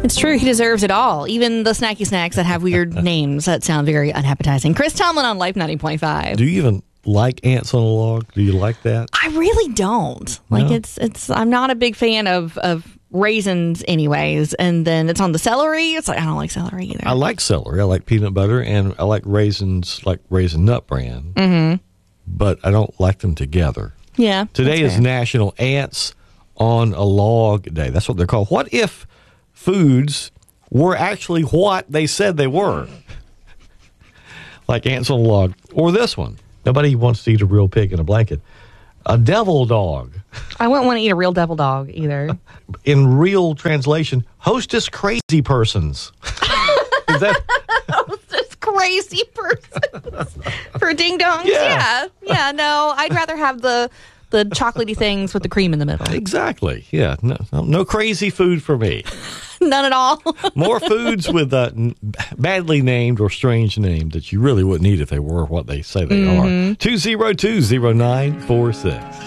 It's true. He deserves it all. Even the snacky snacks that have weird names that sound very unappetizing. Chris Tomlin on Life 90.5. Do you even like ants on a log? Do you like that? I really don't. Like, No? it's. I'm not a big fan of raisins anyways. And then it's on the celery. It's like, I don't like celery either. I like celery. I like peanut butter, and I like raisins, like Raisin Nut Bran. Mm-hmm. But I don't like them together. Yeah. Today is National Ants on a Log Day. That's what they're called. What if foods were actually what they said they were? Like ants on a log. Or this one. Nobody wants to eat a real pig in a blanket. A devil dog. I wouldn't want to eat a real devil dog either. In real translation, hostess crazy persons. Is that... This crazy person for ding dongs. Yeah. Yeah. No, I'd rather have the chocolatey things with the cream in the middle. Exactly. Yeah. No crazy food for me. None at all. More foods with badly named or strange named that you really wouldn't eat if they were what they say they are. 202-0946.